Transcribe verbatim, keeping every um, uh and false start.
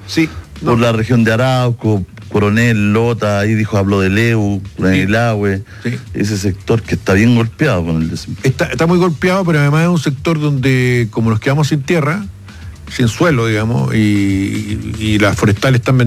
Sí. No. Por la región de Arauco, Coronel, Lota, ahí dijo, habló de Leu, Ranilahue, sí. sí. ese sector que está bien golpeado con el desempleo. Está, está muy golpeado, pero además es un sector donde, como nos quedamos sin tierra, sin suelo, digamos, y, y las forestales están vendiendo